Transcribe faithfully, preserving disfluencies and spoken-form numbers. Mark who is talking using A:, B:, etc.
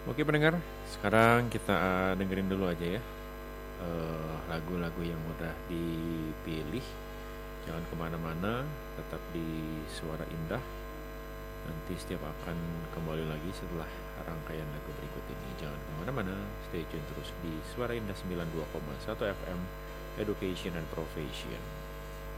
A: Oke pendengar, sekarang kita uh, dengerin dulu aja ya uh, lagu-lagu yang udah dipilih. Jangan kemana-mana, tetap di Suara Indah. Nanti setiap akan kembali lagi setelah rangkaian lagu berikut ini. Jangan kemana-mana, stay tune terus di Suara Indah sembilan puluh dua koma satu F M, Education and Profession.